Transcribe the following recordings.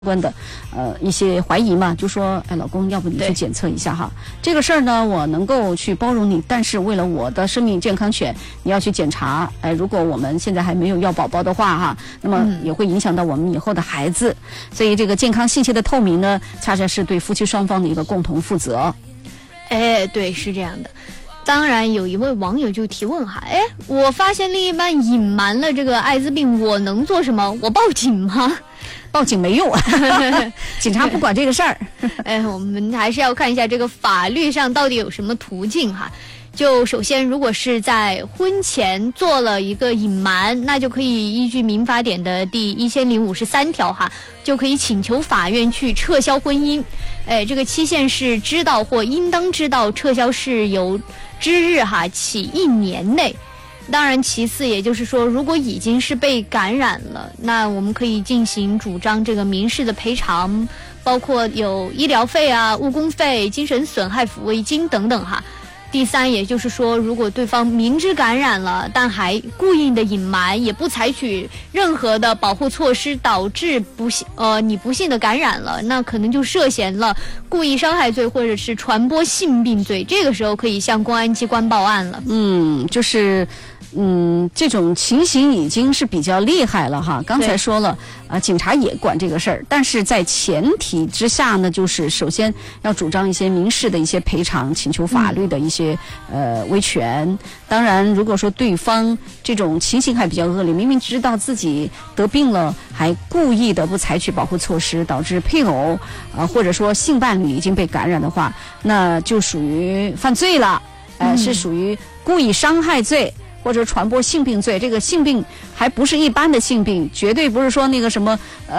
关的一些怀疑嘛，就说哎，老公，要不你去检测一下哈。这个事儿呢，我能够去包容你，但是为了我的生命健康权，你要去检查。哎，如果我们现在还没有要宝宝的话哈，那么也会影响到我们以后的孩子。所以这个健康信息的透明呢，恰恰是对夫妻双方的一个共同负责。 哎，对，是这样的。当然，有一位网友就提问哈，哎，我发现另一半隐瞒了这个艾滋病，我能做什么？我报警吗？ 报警没用，警察不管这个事儿。 哎，我们还是要看一下这个法律上到底有什么途径哈。就首先，如果是在婚前做了一个隐瞒，那就可以依据民法典的第1053条哈，就可以请求法院去撤销婚姻。哎，这个期限是知道或应当知道，撤销事由之日哈起1年内。当然，其次也就是说，如果已经是被感染了，那我们可以进行主张这个民事的赔偿，包括有医疗费啊、误工费、精神损害抚慰金等等哈。第三，也就是说，如果对方明知感染了，但还故意的隐瞒，也不采取任何的保护措施，导致你不幸的感染了，那可能就涉嫌了故意伤害罪或者是传播性病罪，这个时候可以向公安机关报案了。 这种情形已经是比较厉害了哈。刚才说了警察也管这个事儿，但是在前提之下呢，就是首先要主张一些民事的一些赔偿，请求法律的一些维权。当然，如果说对方这种情形还比较恶劣，明明知道自己得病了，还故意的不采取保护措施，导致配偶或者说性伴侣已经被感染的话，那就属于犯罪了，是属于故意伤害罪。或者传播性病罪，这个性病还不是一般的性病，绝对不是说那个什么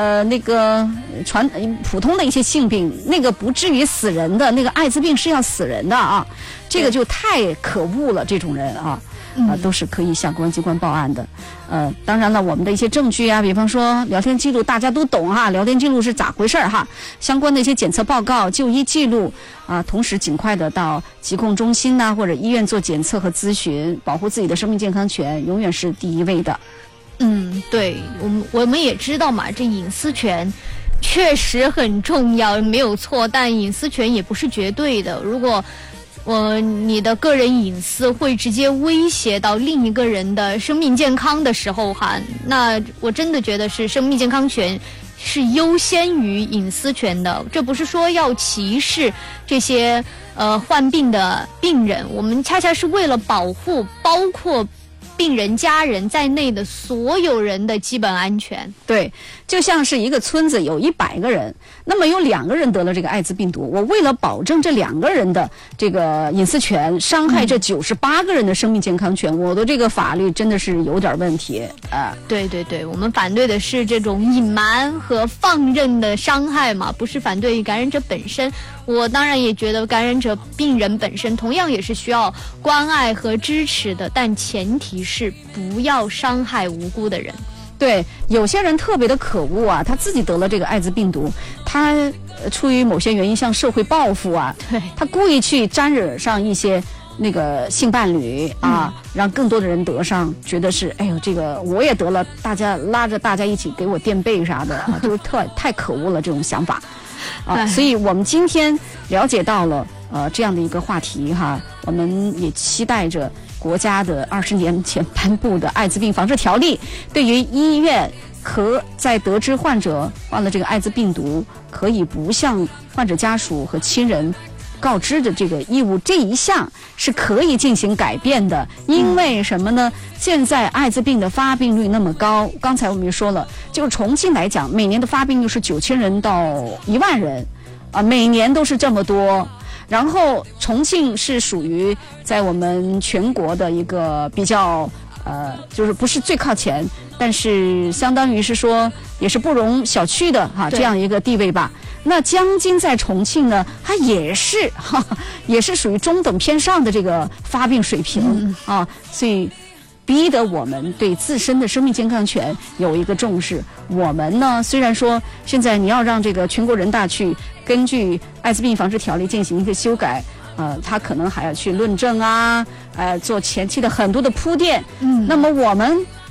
普通的一些性病，那个不至于死人的，那个艾滋病是要死人的啊，这个就太可恶了，这种人啊。都是可以向公安机关报案的。当然了，我们的一些证据啊，比方说聊天记录，大家都懂哈，聊天记录是咋回事哈？相关的一些检测报告、就医记录啊，同时尽快的到疾控中心呐或者医院做检测和咨询，保护自己的生命健康权永远是第一位的。 对，我们也知道嘛，这隐私权确实很重要，没有错，但隐私权也不是绝对的。如果你的个人隐私会直接威胁到另一个人的生命健康的时候哈，那我真的觉得是生命健康权是优先于隐私权的。这不是说要歧视这些患病的病人，我们恰恰是为了保护包括病人家人在内的所有人的基本安全。 对，就像是一个村子有100个人，那么有2个人得了这个艾滋病毒，我为了保证这2个人的这个隐私权，伤害这98个人的生命健康权，我的这个法律真的是有点问题啊。 对，我们反对的是这种隐瞒和放任的伤害嘛，不是反对感染者本身。我当然也觉得感染者病人本身同样也是需要关爱和支持的，但前提是不要伤害无辜的人。 对，有些人特别的可恶啊，他自己得了这个艾滋病毒，他出于某些原因向社会报复啊， 对， 他故意去沾惹上一些那个性伴侣啊，让更多的人得上，觉得是哎呦这个我也得了，大家拉着大家一起给我垫背啥的，就是太可恶了这种想法啊。所以我们今天了解到了这样的一个话题哈，我们也期待着国家的20年前颁布的艾滋病防治条例，对于医院和在得知患者患了这个艾滋病毒，可以不向患者家属和亲人告知的这个义务，这一项是可以进行改变的。因为什么呢？现在艾滋病的发病率那么高，刚才我们也说了，就是重庆来讲，每年的发病率是9000人到1万人啊，每年都是这么多。然后重庆是属于在我们全国的一个比较就是不是最靠前，但是相当于是说也是不容小觑的哈这样一个地位吧。那江津在重庆呢，它也是属于中等偏上的这个发病水平啊，所以逼得我们对自身的生命健康权有一个重视。我们呢，虽然说现在你要让这个全国人大去根据艾滋病防治条例进行一个修改，他可能还要去论证啊，做前期的很多的铺垫。那么我们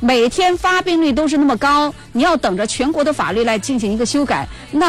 每天发病率都是那么高，你要等着全国的法律来进行一个修改，那